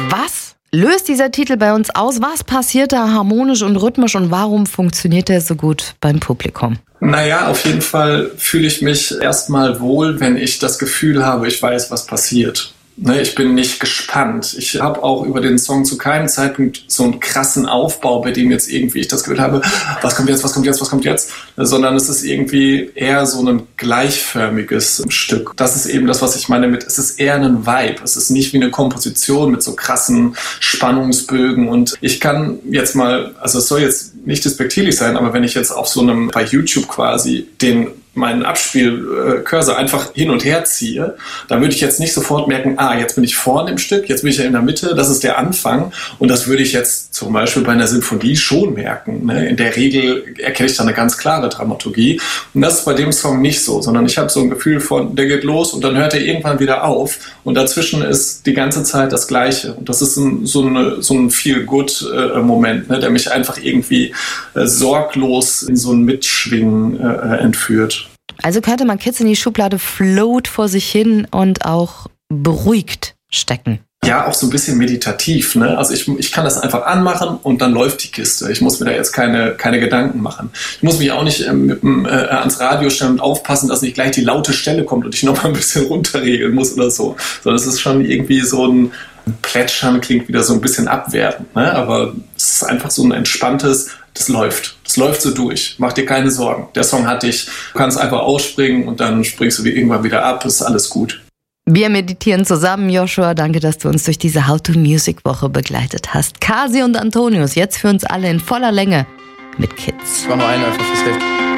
Was löst dieser Titel bei uns aus? Was passiert da harmonisch und rhythmisch und warum funktioniert er so gut beim Publikum? Naja, auf jeden Fall fühle ich mich erstmal wohl, wenn ich das Gefühl habe, ich weiß, was passiert. Ich bin nicht gespannt. Ich habe auch über den Song zu keinem Zeitpunkt so einen krassen Aufbau, bei dem jetzt irgendwie ich das Gefühl habe, was kommt jetzt, sondern es ist irgendwie eher so ein gleichförmiges Stück. Das ist eben das, was ich meine mit, es ist eher ein Vibe. Es ist nicht wie eine Komposition mit so krassen Spannungsbögen und ich kann jetzt mal, also es soll jetzt nicht despektierlich sein, aber wenn ich jetzt auf so einem, bei YouTube quasi meinen Abspielcursor einfach hin und her ziehe, dann würde ich jetzt nicht sofort merken, jetzt bin ich vorne im Stück, jetzt bin ich ja in der Mitte, das ist der Anfang und das würde ich jetzt zum Beispiel bei einer Sinfonie schon merken. In der Regel erkenne ich da eine ganz klare Dramaturgie und das ist bei dem Song nicht so, sondern ich habe so ein Gefühl von, der geht los und dann hört er irgendwann wieder auf und dazwischen ist die ganze Zeit das Gleiche und das ist so ein Feel-Good-Moment, der mich einfach irgendwie sorglos in so ein Mitschwingen entführt. Also könnte man Kids in die Schublade float vor sich hin und auch beruhigt stecken. Ja, auch so ein bisschen meditativ. Also ich kann das einfach anmachen und dann läuft die Kiste. Ich muss mir da jetzt keine Gedanken machen. Ich muss mich auch nicht ans Radio stellen und aufpassen, dass nicht gleich die laute Stelle kommt und ich noch mal ein bisschen runterregeln muss oder so. Sondern es ist schon irgendwie so ein Plätschern, klingt wieder so ein bisschen abwertend. Aber es ist einfach so ein entspanntes, das läuft. Das läuft so durch. Mach dir keine Sorgen. Der Song hat dich. Du kannst einfach ausspringen und dann springst du irgendwann wieder ab. Ist alles gut. Wir meditieren zusammen, Joshua. Danke, dass du uns durch diese How-to-Music-Woche begleitet hast. Kasi und Antonius, jetzt für uns alle in voller Länge mit Kids. Ich mach noch einen einfach fürs Heft.